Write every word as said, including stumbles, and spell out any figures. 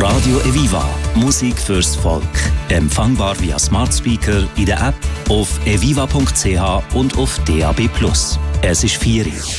Radio Eviva. Musik fürs Volk. Empfangbar via Smart Speaker in der App, auf eviva punkt c h und auf D A B plus. Es ist vier Uhr.